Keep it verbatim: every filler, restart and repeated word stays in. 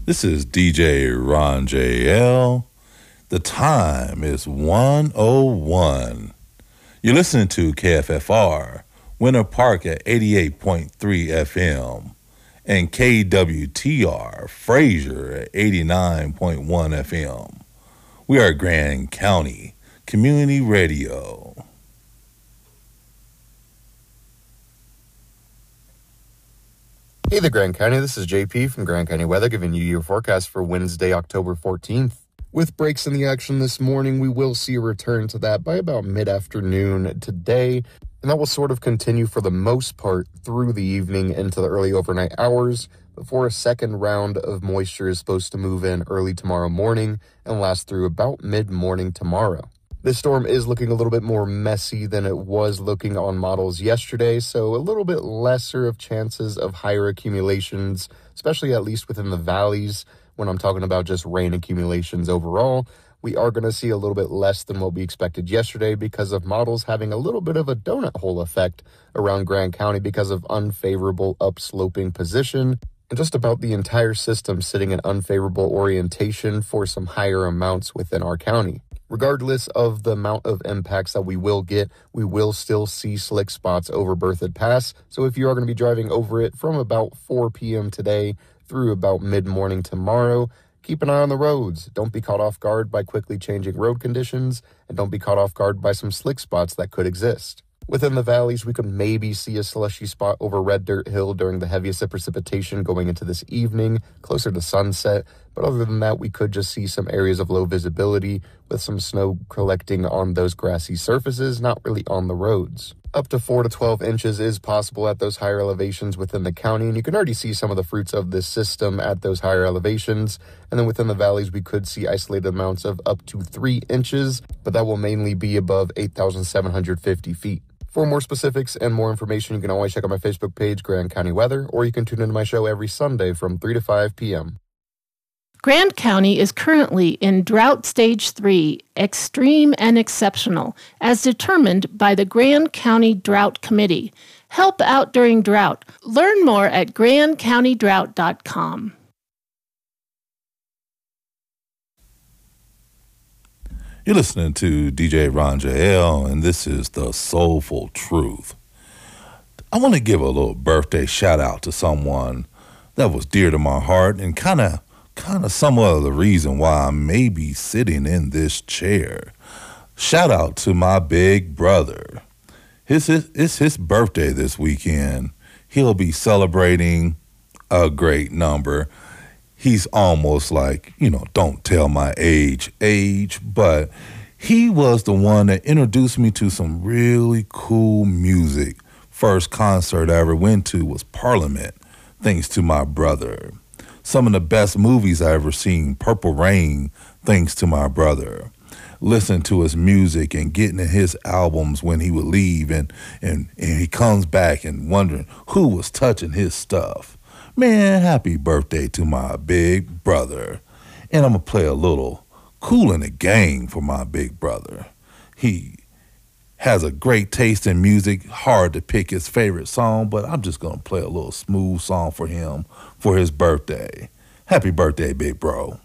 This is D J Ron J L. The time is one oh one. You're listening to K F F R, Winter Park at eighty-eight point three F M, and K W T R, Fraser at eighty-nine point one F M. We are Grand County Community Radio. Hey there, Grand County. This is J P from Grand County Weather, giving you your forecast for Wednesday, October fourteenth. With breaks in the action this morning, we will see a return to that by about mid-afternoon today, and that will sort of continue for the most part through the evening into the early overnight hours, before a second round of moisture is supposed to move in early tomorrow morning and last through about mid-morning tomorrow. This storm is looking a little bit more messy than it was looking on models yesterday, so a little bit lesser of chances of higher accumulations, especially at least within the valleys. When I'm talking about just rain accumulations overall, we are going to see a little bit less than what we expected yesterday because of models having a little bit of a donut hole effect around Grand County because of unfavorable upsloping position, and just about the entire system sitting in unfavorable orientation for some higher amounts within our county. Regardless of the amount of impacts that we will get, we will still see slick spots over Berthoud Pass. So if you are going to be driving over it from about four p.m. today through about mid-morning tomorrow, keep an eye on the roads. Don't be caught off guard by quickly changing road conditions, and don't be caught off guard by some slick spots that could exist. Within the valleys, we could maybe see a slushy spot over Red Dirt Hill during the heaviest of precipitation going into this evening, closer to sunset. But other than that, we could just see some areas of low visibility with some snow collecting on those grassy surfaces, not really on the roads. Up to four to twelve inches is possible at those higher elevations within the county, and you can already see some of the fruits of this system at those higher elevations. And then within the valleys, we could see isolated amounts of up to three inches, but that will mainly be above eight thousand seven hundred fifty feet. For more specifics and more information, you can always check out my Facebook page, Grand County Weather, or you can tune into my show every Sunday from three to five p.m. Grand County is currently in Drought Stage three, Extreme and Exceptional, as determined by the Grand County Drought Committee. Help out during drought. Learn more at grand county drought dot com. You're listening to D J Ron J L, and this is The Soulful Truth. I want to give a little birthday shout out to someone that was dear to my heart and kind of kind of somewhat of the reason why I may be sitting in this chair. Shout out to my big brother. His, his, it's his birthday this weekend. He'll be celebrating a great number. He's almost like, you know, don't tell my age, age, but he was the one that introduced me to some really cool music. First concert I ever went to was Parliament, thanks to my brother. Some of the best movies I ever seen, Purple Rain, thanks to my brother. Listen to his music and getting in his albums when he would leave, and, and, and he comes back and wondering who was touching his stuff. Man, happy birthday to my big brother. And I'm going to play a little Kool in the Gang for my big brother. He has a great taste in music, hard to pick his favorite song, but I'm just going to play a little smooth song for him for his birthday. Happy birthday, big bro.